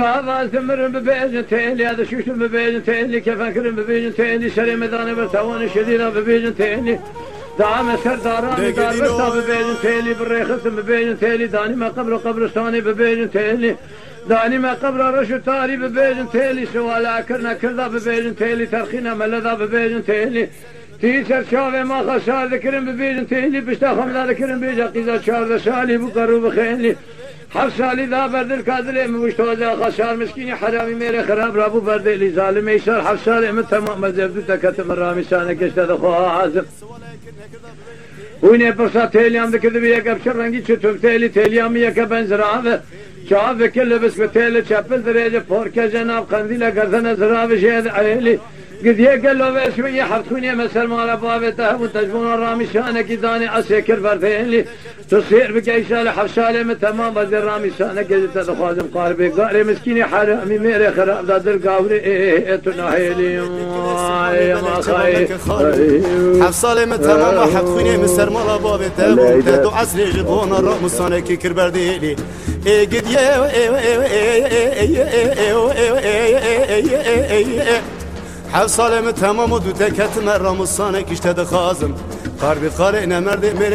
Zımırın bebeycin tehli, adı şuşun bebeycin tehli, kefenkirin bebeycin tehli, şer'i medane bir tavanı şedina bebeycin tehli. Dağme serdarani darbesta bebeycin tehli, bir reyxısın bebeycin tehli, danime kabristani bebeycin tehli. دانما قبر رشو تاري ببيجن تيلي سوالا كرنا كردا ببيجن تيلي ترخينا ملدا ببيجن تيلي تيسر شاوه ما خسار ذكرن ببيجن تيلي بشتا خمدا ذكرن بيجا قيزا شار سالي بقرو بخينلي حف سالي ذا بردل كادلي مبشتوزا خسار مسكيني حرامي ميري خراب رابو بردلي ظالم ايسار حف سالي من تمام مزبدو تكتم الرامي سانه كشتا دخوها عازم ويني برسا تيليام ذكر بيكا بشر رنگي چتوب تيليام يكا بنزراوه شاف كل بس بتيل شابل درجة فوركا جناب قنديل قرثنا زراف شيء عيلي قد يقل له شوية حرتوني مثل ما لبابته وتجبون الرامي شانك داني أسيكر فرثينلي تصير بكيشال حفشالي من تمام بدر رامي شانك قد تدخوازم قاربي قاري مسكيني حرامي ميري خراب دادر قاوري تناهيلي ما خاي حفصالي من تمام حرتوني مثل ما لبابته وتدو عسري جبون الرامي شانك كربرديلي قد حفصالي من تمام ودو تكتم الرامي شانك اشتد خازم قاربي قاري نمرد